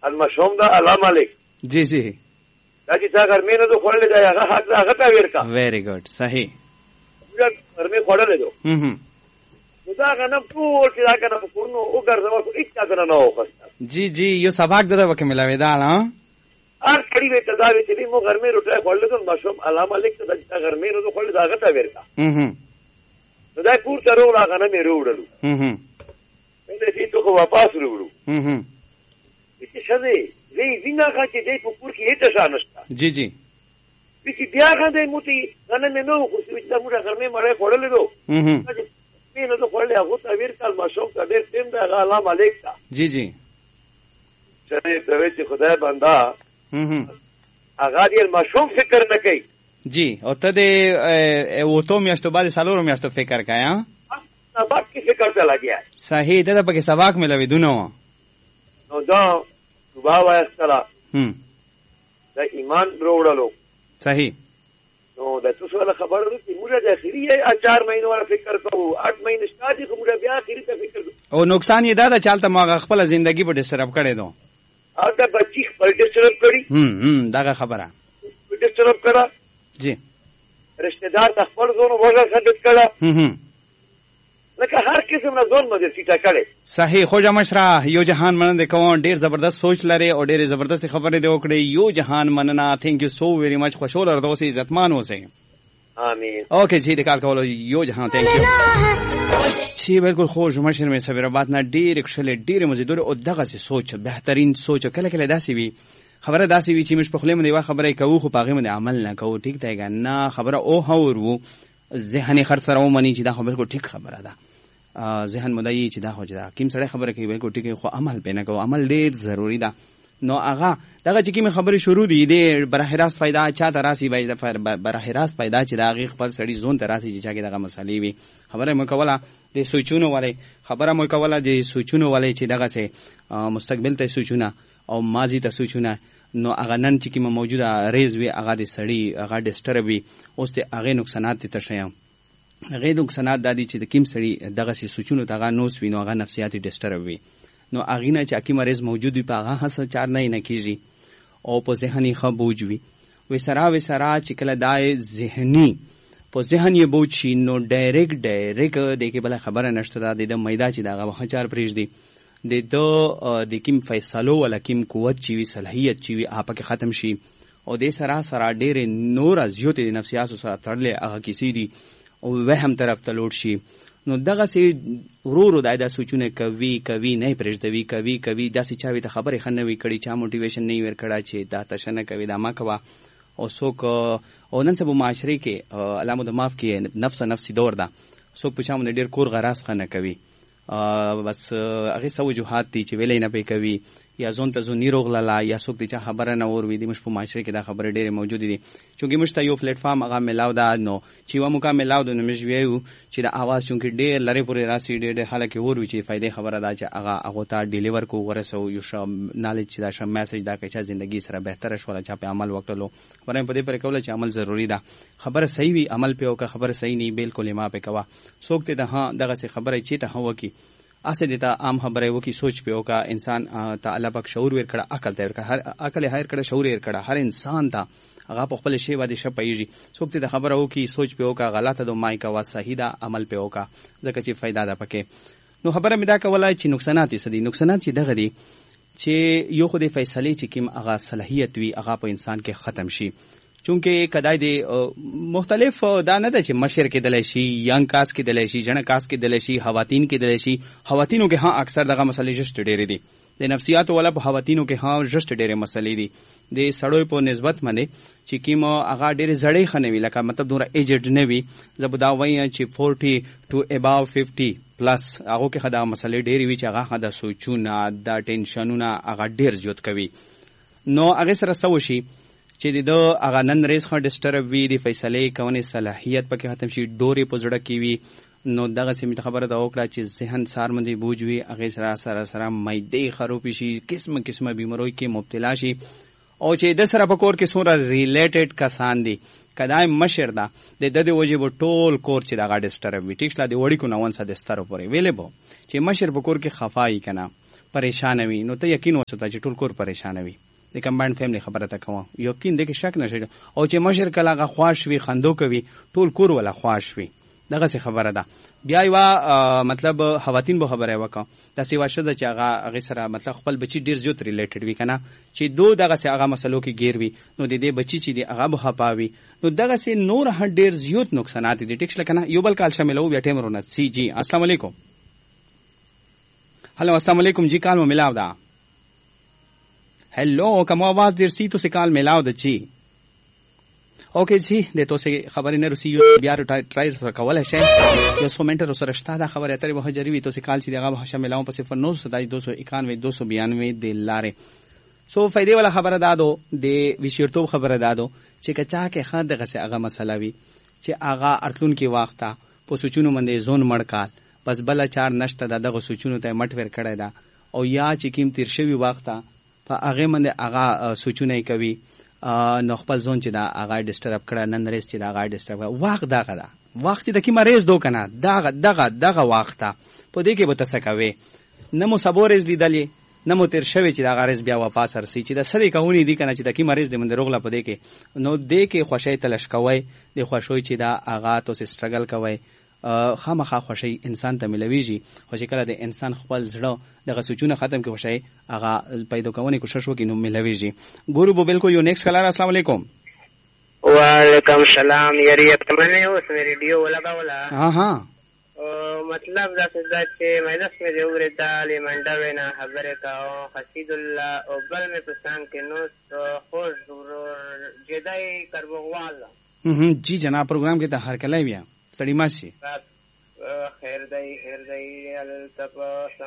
المشوم دا علام علیک جی جی دا چې تا ګرمې نه خوړلې دا هغه حق هغه ته ورکا. ویری ګډ صحیح. ګرمې خوړلې دو نو دا غنم ټول چې دا کنه په کورنو وګرځول خو هیڅ څنګه نه وخسته. جی جی یو سبق دغه وکه ملاوي دا نه هر کړي وي ته دا وی چې مو ګرمې روټه خوړلې دو مشوم علام علیک ته دا ګرمې نه خوړلې دا هغه ته ورکا. نو دا کور ته روړه غنم یې روړلو دې دې ته واپس وروړو چې شته دې وینا چې دې په کور کې هیڅ څه نشته. جی جی چې بیا غندې موتی غنم نو خو چې دا موږ ګرمې مړې خوړلې دو مې نو خوړلې هغه ته ورکل مشوم ته ډېر ټیم دا علام علیک تا. جی جی چې دې چې خدای بندا هغه دې مشوم فکر نه کوي. جی او ته دې او تو میاشتو بعد سالورو میاشتو فکر کایا سبق کی فکر ته لګیا. صحیح ده په کې سبق ملوي دونو نو دا صبح وایستلا دا ایمان وروړلو. صحیح. نو دا تاسو له خبر ورته موږ د اخیری 4 مهینو ولا فکر کوو 8 مهینې شاده کوم بیا اخیری ته فکر کوو. او نقصان یې دا چالت ما خپل ژوندۍ په ډیسټرب کړي دو او دا بچی خپل ډیسټرب کړي دا خبره ډیسټرب کړه. جی رشتہ دار خپل زونو وګړه خدمت کړه لکه هر قسم نه ځون مده سیټه کړي. صحیح. خوجا مشرا یو جهان مننه کوم ډیر زبردست سوچ لري او ډیر زبردست خبره دی وکړي. یو جهان مننه تھینک یو سو ویری مچ خوشاله ردوسی عزتمان اوسئ. آمین. اوکے جی د کال کولو یو جهان تھینک یو. چی بالکل خوش مشر میں صبر بات نه ډیر کښل ډیر مزیدور او دغه سوچ بهترین سوچ کله کله داسي وي خبره داسي وي چې مش په خله مې وا خبره کوو خو پاغه مې عمل نه کوو. ټیک دی نه خبره او هور وو ذهني خرڅره ومني چې دا خبره بالکل ټیک خبره ده. ذهن مدعي چې دا خو دا کیم سره خبره کوي بالکل ټیک خو عمل پې نه کوو. عمل ډیر ضروری ده. نو هغه دغه چې کیم خبره شروع دي د براه راست फायदा چا تراسي باید براه راست फायदा چې دا غي خپل سړی زون تراسي چې چاګه دغه مسالې وي خبره مې کوله د سوچونو والے خبره مې کوله د سوچونو والے چې دغه سه مستقبل ته سوچونه او ماضی ته سوچونه. نو هغه نن چې کیم موجوده ریز وی هغه د سړی هغه ډیسټرب وي اوس ته هغه نقصانات ته شیم هغه نقصانات د دې چې د کیم سړی دغه سه سوچونو ته نوس وینو هغه نفسیاتي ډیسټرب وي. نو هغه نه چې کی مریض موجود وي په هغه هڅه چار نه کیږي او په ذهني خبوج وي وسرا چې کله دای ذهني په ذهن یې بوج شي نو ډایرکټ دغه بل خبره نشته د میدا چې دغه هچار پریږ دی د کیم فیصلو ولا کیم قوت چی وی صلاحیت چی وی اپا کې ختم شي او د سرا ډېر نور ازیوت د نفسیات سره تړلې هغه کیسې دي او وهم طرف ته لوټ شي. نو دغه سي ورورو دایدا سوچونه کوي نه پرېږدوي کوي داسې چاوي ته خبره خنوي کړي چا موټیویشن نه ور کړه چې دا تشنه کوي دا ما کوا او څوک او نن سبا معاشري کې علامه د ماف کې نفسي دور ده څوک په چا باندې ډېر کور غراس خنه کوي بس هغه سو وجوهات دي چې ویلې نه پې کوي یا ځون ته ځون نیروغ لاله یا څوک دي چې خبره نه ور وي دي مش په معاشره کې دا خبره ډېره موجوده دي چونکه مشته یو پلیټ فارم هغه ملاو ده نو چې و موږ ملاو ده نو مش ویو چې دا आवाज چونکه ډېر لری پورې راسي ډېر حالکه ور وي چې فائدې خبره ده چې هغه ته ډیلیور کو ورسو یو شم نالج چې دا شم میسج دا کې چې ژوندۍ سره بهتر شول چې په عمل وکړلو ورنه په دې پر کوله چې عمل ضروری ده خبره صحیح وي عمل په او خبره صحیح نه بالکل ما په کوا څوک ته ده دغه خبره چې ته هو کی اسه دیتا عام خبره وو کی سوچ په اوکا انسان تعالی پاک شعور ور کړه عقل ته ور کړه هر عقل هر کړه شعور ور کړه هر انسان ته هغه په خپل شی باندې شپایږي څوک ته خبره وو کی سوچ په اوکا غلطه دو مای کا وا صحیح دا عمل په اوکا ځکه چې फायदा ده پکې. نو خبره مې دا کوله چې نقصانات یې سدي نقصانات یې دغه دي چې یو خو د فیصله چې کوم هغه صلاحیت وي هغه په انسان کې ختم شي چونکه کدای دی مختلف دا نه ده چې مشر کې دلی شي ینګ کاس کې دلی شي جن کاس کې دلی شي خواتین کې دلی شي خواتینو کې اکثر دغه مسلې جست ډېرې دي د نفسیات ولا په خواتینو کې جست ډېرې مسلې دي د سړوي په نسبت باندې چې کیمو هغه ډېرې زړې خنوي لکه مطلب دوره ایجډ نه وي زبدا وایي چې 40 to above 50 پلس هغه کې خدای مسلې ډېرې وي چې هغه خدای سوچونه دا ټینشنونه هغه ډېر زیات کوي. نو هغه سره سو شي چې د هغه نن ریس خو ډیسټرب وي د فیصله کوي صلاحیت پکې ختم شي ډوري په زړه کې وي. نو دغه سیمه خبره دا وکړه چې ذهن سار مندي بوج وي هغه سره مېدې خراب شي قسمه بیماروي کې مبتلا شي او چې د سره په کور کې سوره ریلیټډ کسان دي کدایم مشر دا د دې وجه په ټول کور چې دا ډیسټرب وي ټیک شلا دی وړي کو نو ونسه د ستاره پورې ویلې بو چې مشر په کور کې خفای کنه پریشان وي نو ته یقین وساته چې ټول کور پریشان وي. د کمباینډ فیملی خبره تا کوم یقین دې کې شک نشي او چې مشر کله هغه خواش وي خندو کوي ټول کور ولا خواش وي دغه څه خبره ده. بیا یو مطلب خواتین به خبره وکړه دا سی واشه ده چې هغه سره مطلب خپل بچی ډیر زیات ریلیټډ وي کنه چې دو دغه څه هغه مسلو کې گیر وي نو د دې بچی چې دی هغه به خپاوي نو دغه څه نور ډیر زیات نقصانات دي. ټیکس لکنه یو بل کال شاملو بیا ټیم رونه سی جی السلام علیکم. हेलो अस्सलाम वालेकुम जी कॉल में मिलाव दा हेलो कम आवाज देर सी तो से कॉल मिलाव द जी ओके जी दे तो से खबर ने रुसी बियार ट्राई कवल है यो सोमेंटर सो रश्ता दा खबर है वो जरीवी तो से कॉल सी देगा भाषा मिलाव पर सिर्फ 927 291 292 दे लारे सो फायदे वाला खबर दा दो दे विशेषतो खबर दा दो چې کچا کې خان دغه سه هغه مسله وی چې هغه ارتون کې واخته په سوچونو باندې زون مړکال بس بل چار نشته دغه سوچونو ته مټ ور کړی دا او یا چې کیم تیر شوی واخته په هغه باندې هغه سوچونه کوي نو خپل زون چې دا هغه ډیسټرب کړه نن ریس چې دا هغه ډیسټرب وخت دغه دا وخت د کی مریض دو کنه دغه واخته په دې کې به تاسو کوي نمو صبورز لیدلې نمو تیر شوی چې دا غارز بیا واپس ارسي چې د سړی کونی دي کنه چې د کی مریض د من روغله په دې کې نو دې کې خوشی تلش کوي د خوشوي چې دا هغه تو سټرګل کوي خامخا خوشی انسان ته ملويږي خو چې کله د انسان خپل زړه دغه سوچونه ختم کې خوشی هغه پیدا کوونی کوشش وکړي نو ملويږي. ګورو بو بالکل یو نیکسٹ کلر السلام علیکم. وعلیکم السلام یری تمنه اوس ریډیو لگاولا ها مطلب دا چې مینس مې د اوریدل منډه وینا خبره کاو حسید الله او بل مې پسان کې نو خوش جدای کربوغوال جی جناب پروگرام کې ته هر کله بیا ستړي ماشي خیر دی تپ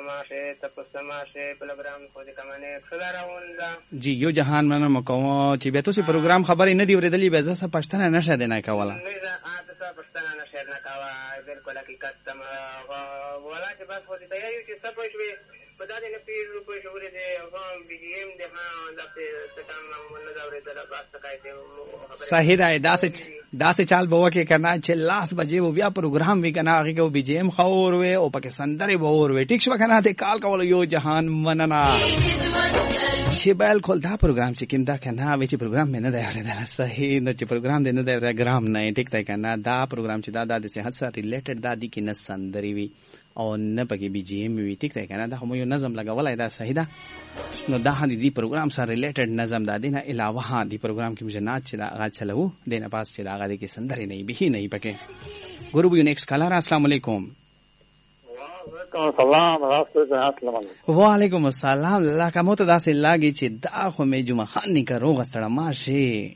سماشه پروگرام خو دې کمنه خداراوندا جی یو جهان منه مکو چې به تاسو پروگرام خبرې نه دی اوریدلې به زه پښتنه نشه دینا کوله پښتنه نشه نه کاوه بالکل حقیقت تم ولا چې بس خو دې تیاری چې سب وي بدانه نه پیر په شوري دې هم بي جي ام ده دا په ستام نه دا اوریدل بس تکای صحیح دا سے چال بوا کې کرنا چې لاس بجې و بیا پروگرام وی کنا هغه کو بي جي ام خور وي او پکې سندره بور وي ټیک شو کنه ته کال کول یو جهان مننا چې بل کول دا پروگرام چې کیم دا کنه وی چې پروگرام مې نه دی اوریدل صحیح نو چې پروگرام دې نه دی ګرام نه ټیک ته کنه دا پروگرام چې دا د صحت سره ریلیټډ دا دي کې نه سندري وي او نه پکې بي جي ام وی ټیک ته کنه دا هم یو نظم لګولای دا صحیح ده نو دا دې پروگرام سره ریلیټډ نظم دا دینه علاوه دې پروگرام کې مجنات چې دا هغه چلو دینه پاس چې دا هغه کې سندري نه به نه پکې. ګورو یو نیکسٹ کالر السلام علیکم. وعلیکم السلام لکه مو ته داسې لاګي چې دا خو مې جمعه خان نه کرو غستړه ماشي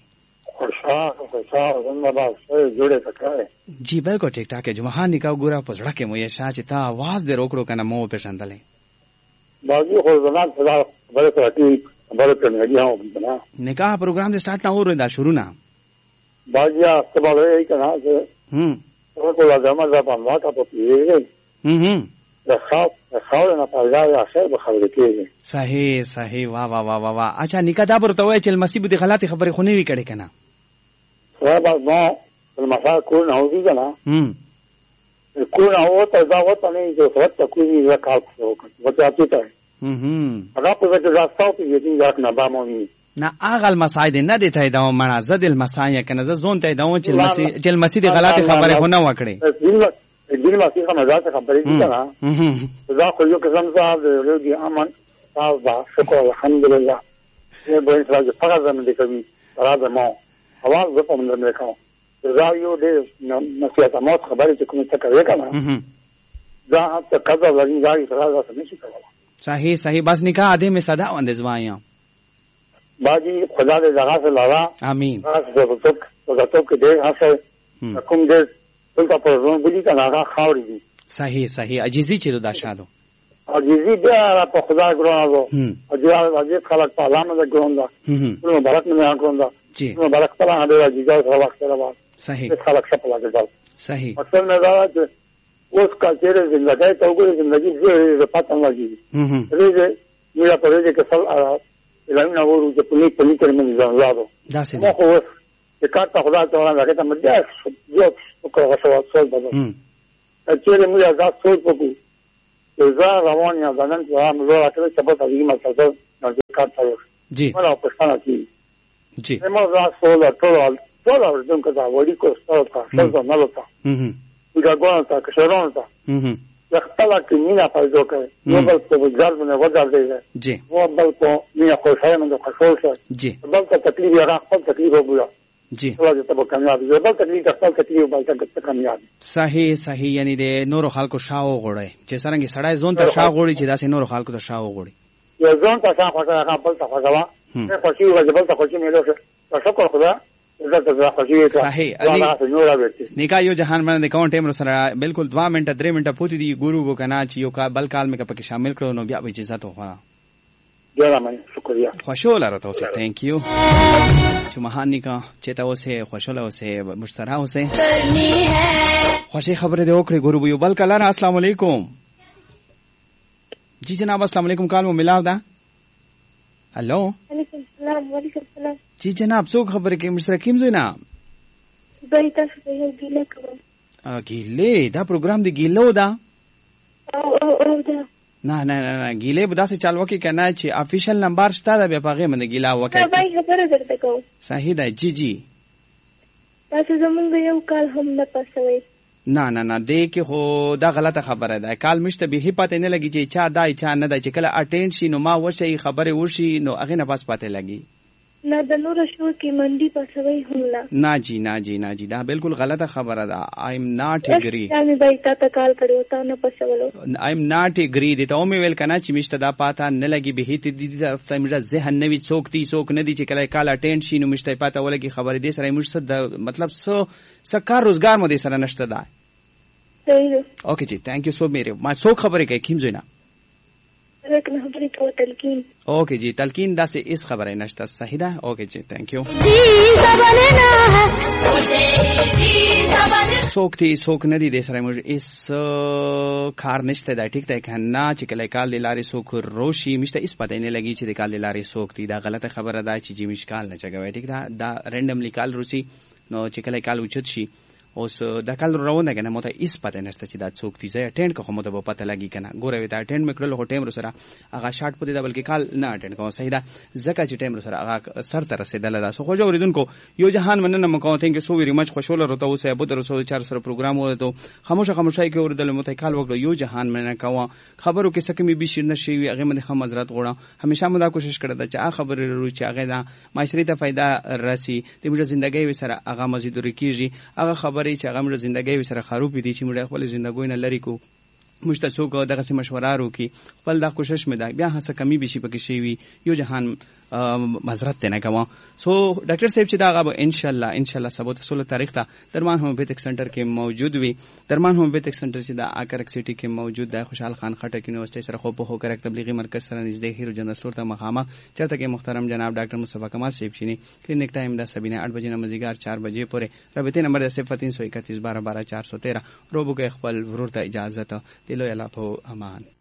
خوشحال زنده‌باد جوړه پکاره جی بالکل ټیک ټاک جمعه خان نکاو ګورا پزړه کې مو یې شاه چې تا आवाज دې روکړو کنه مو پېژندلې باقي خو زمان صدا خبره کوي خبره کوي هم بنا نکاح پروگرام دې سٹارټ نه ورندا شروع نه باقي استعمال یې کنه چې ورته لازم ده په ما ته پیږي خاور نه پاجا خیر به خبرې کېږي صحیح واه اچھا نکاح دا پرته وای چې مسیب دي غلطي خبرې خو نه وی کړي کنه سبا ما المسا کو نه وځي کنه کو نه وته دا وته نه چې څه کوي زکات وته اته هغه په دې راستاو په دې ځای نه بامونی نه اغل مساید نه دي ته دا مړه زد المسایا کنه زون ته دا چې المسید غلطي خبرې خو نه وکړي دین ما څنګه مزاج خبرې کړه دا خو یو قسم صاحب ورودي امن تاسو شکر الحمدلله یې به انشاءالله فقط زموږ د کوي راځه ما اواز په موږ نه کوم دا یو دې نصیحت مو خبرې چې کوم څه کوي کنه دا هڅه کړه ورني دا راځه نشي کولای صحیح بس نکاح اده میں صدا وند زوایا باجی خدا دې زغا سے لاوا امين تاسو کې دې هڅه کوم دې څنګه په ځون بلی کنه هغه خاورې دي صحیح عجیزی چې دا شادو عجیزی بیا په خدا ګرانو عجیز خلق په علامه ده ګرانو نو مبارک نه ګرانو جی مبارک په هغه عجیز سره وخت سره صحیح خلق څه په لګل صحیح اصل نه دا چې اوس کا چیرې زندګۍ ته وګورې زندګۍ زه پاتم لګي ریزه میرا پرېږه کې سل اعلان نه ورو چې پني ترمن ځانلادو دا څه نو خو چې کارته خدا ته وړاندې راځي ته مې یو وکړه غوښه بدل چیرې موږ دا سوچ وکړو چې ځان روان یا ځانن چې هم زه راته چې په تاسو مسله نه کار کوي جی ولا پښتنه کی جی ما را سولا ټول دونکو دا وړي کو ستاسو څه نه لوتا دا ګوان تا کښرون تا خپل کې مینا پیدا کړ یو بل په ځړونه وځل دی جی و بل په مینا خوشاله نه خوشاله جی بل ته تکلیف یا خپل تکلیف وبیا جی ولې ته به کامیاب یې بل تکلیف خپل تکلیف بل ته کامیاب صحیح یعنی د نورو خلکو شاو غوړي چې څنګه سړی ځون ته شاو غوړي چې داسې نورو خلکو ته شاو غوړي یو ځون ته شاو غوړي هغه بل ته خوشاله نه خوشي وځي بل ته خوشي مې له شکر خدا صحیح निका यो जहान باندې اکاؤنٹ ټیم سره بالکل 2 منټه 3 منټه پوتې دی ګورو وو کنه چې یو کا بل کال مې پکې شامل کړو نو بیا به اجازه ته وخا ډیر مننه شکریہ خوشاله راته اوسه ثانک یو چې مهان निका چې تاسو اوسه خوشاله اوسه مشترا اوسه خوشي خبره دی وکړي ګورو یو بل کلر السلام علیکم جی جناب السلام علیکم کال مو ملاو دا हेलो वालेकुम सलाम जी जनाब څوک خبره کې مشترکیم زینا بایتا څه ګیله کوم ګیله دا پروګرام دی ګیلو دا او دا نه ګیله به داسې چالو کې کنه چې افیشل نمبر شته دا به پاغه من ګیلا وکړي بای خبره درته کوم صحیح ده جی تاسو زمونږ یو کال هم نه پاسوي نه دې کې خو دا غلطه خبره ده کال مشته به پته نه لګي چې چا دای چا نه دای چې کله اټینډ شي نو ما وشي خبره ورشي نو هغه نه پاس پته لګي نه د نور شو کې منډي پاسوي هم نه جی دا بالکل غلطه خبره ده آی ایم ناٹ اگری یعنی بای تا کال کړو تا نه پاسولو آی ایم ناٹ اگری دې ته مې ویل کنه چې مشته دا پاته نه لګي به دې طرف ته مې ذهن نوي څوک نه دي چې کله کال اټینډ شي نو مشته پاته ولګي خبره دې سره مشته مطلب سکار روزګار مو دې سره نشته ده اوکے جی تھینک یو سو میرے ما څوک خبره کوي کیم زینا اوکے جی تلقین دا سے اس خبره نشته صحیح ده اوکے جی تھینک یو څوک ندی دې سره موږ اس کار نشته دا ټیک ده کنه چې کله کال لاري څوک روشي مشته اس پته نه لګي چې کال لاري څوک دی دا غلطه خبره ده چې جی مشکال نه چګوي ټیک ده دا رینډملی کال روسی نو چې کله کال اوچت شي اوس دا کال روانه کنه مته اس پته نشته چې دا څوک دی زه اټینډ کوم مته په پته لګي کنه ګوره وی دا اټینډ مکړل هو ټیم سره هغه شارټ پته دا بلکې کال نه اټینډ کوم صحیح ده زکه چې ټیم سره هغه سر تر رسیدل دا سو خو جو ریدونکو یو جهان مننه مکو ثانک یو سو ویری مچ خوشاله روته اوسه ابو درسو 4 سره پروګرام وته خاموشای کې اوردل مته کال وکړو یو جهان مننه کوه خبرو کې سکمی به شیر نشي هغه من هم حضرت غوړه همیشه مدا کوشش کړه چې هغه خبره رو چې هغه دا معاشري ته फायदा راسي د موږ ژوندۍ وسره هغه مزید ورکیږي هغه خبرې چې هغه موږ ژوندۍ وسره خراب دي چې موږ خپل ژوندۍ نه لري کو مشتڅو کو دغه سم مشوره رو کی خپل دا کوشش مې دا بیا هڅه کمی به شي پکې شي وي یو جهان معذرت نه کوم سو ډاکټر صاحب چې دا غو ان شاء الله سبا ته 16 تاریخ ته درمان هومیوپیتھک سنټر کې موجود وي درمان هومیوپیتھک سنټر چې دا اکرک سټي کې موجود دی خوشحال خان خټک یونیورسيټي سره خو په هو کرک تبلیغي مرکز سره نږدې هیرو جنرال سٹور ته مخامخ چرته کې محترم جناب ډاکټر مصطفی کمال صاحب شینی کلینک ټایم دا سبینه 8 بجې نه مزیګار 4 بجې پورې رابطه نمبر 0331 12 413 روبو کې خپل ورور ته اجازه ته دلو الله په امان